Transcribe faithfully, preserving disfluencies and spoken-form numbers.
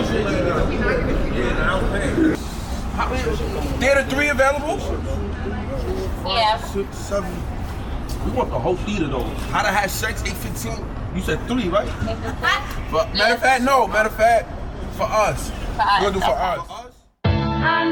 Theater three available? Yeah. Six, seven. We want the whole theater though. How to have sex, eight fifteen? You said three, right? But matter of fact, no. Matter of fact, for us. For us. We're gonna do for us.